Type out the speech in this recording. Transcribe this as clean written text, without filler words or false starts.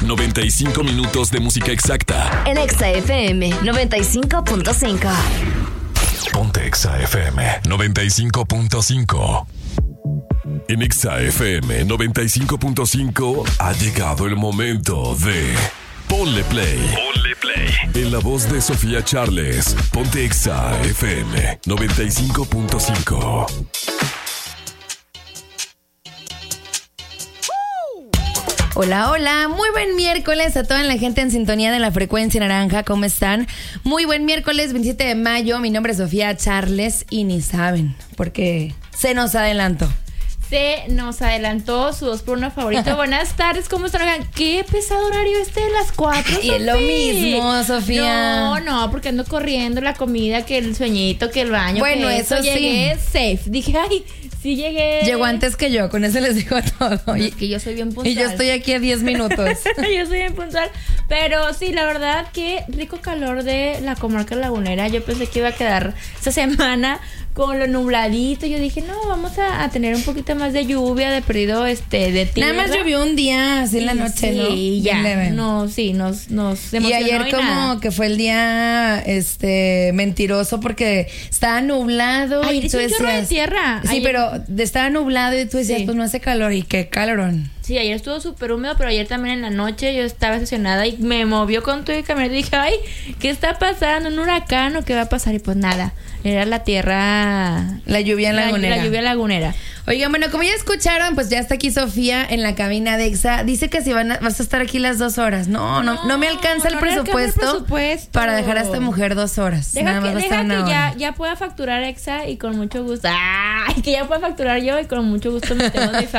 95 minutos de música exacta. En Exa FM 95.5. Ponte Exa FM 95.5. En Exa FM 95.5 ha llegado el momento de Ponle Play. Ponle Play. En la voz de Sofía Charles, ponte Exa FM 95.5. Hola, hola, muy buen miércoles a toda la gente en sintonía de la frecuencia naranja, ¿cómo están? Muy buen miércoles, 27 de mayo, mi nombre es Sofía Charles y ni saben, porque se nos adelantó. Se nos adelantó su 2x1 favorito. Buenas tardes, ¿cómo están? Oigan, qué pesado horario de las 4. Y es lo mismo, Sofía. No, porque ando corriendo la comida, que el sueñito, que el baño. Bueno, que eso sí. Llegué safe. Dije, ay, sí llegué. Llegó antes que yo, con eso les digo todo. No, es que yo soy bien puntual. Y yo estoy aquí a 10 minutos. Yo soy bien puntual. Pero sí, la verdad, qué rico calor de la comarca lagunera. Yo pensé que iba a quedar esta semana con lo nubladito. Yo dije, no, vamos a tener un poquito más de lluvia, de perdido de tierra. Nada más llovió un día, así en la noche, ¿no? Sí, ya. No, sí, nos emocionó. Y ayer como nada. que fue el día mentiroso porque estaba nublado. Ayer y tú hizo un chorro de decías, tierra. Sí, Ayer, pero estaba nublado y tú decías, Sí. pues no hace calor. Y qué calorón. Sí, ayer estuvo súper húmedo, pero ayer también en la noche yo estaba estacionada y me movió con todo el camioneta y dije, ay, ¿qué está pasando? ¿Un huracán o qué va a pasar? Y pues nada, era la tierra... La lluvia lagunera. La lluvia lagunera. Oigan, bueno, como ya escucharon, pues ya está aquí Sofía en la cabina de Exa. Dice que si vas a estar aquí las 2 horas. No me alcanza el presupuesto para dejar a esta mujer 2 horas. Deja Nada más va a estar que una hora. ya pueda facturar Exa y con mucho gusto. ¡Ay! Que ya pueda facturar yo y con mucho gusto metemos mi